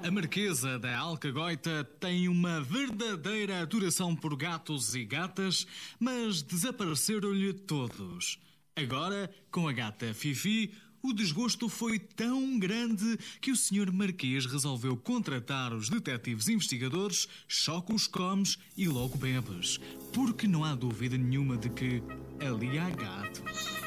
A Marquesa da Alcagoita tem uma verdadeira adoração por gatos e gatas, mas desapareceram-lhe todos. Agora, com a gata Fifi, o desgosto foi tão grande que o Sr. Marquês resolveu contratar os detetives investigadores Choco Comes e Logo Bebes, porque não há dúvida nenhuma de que ali há gatos.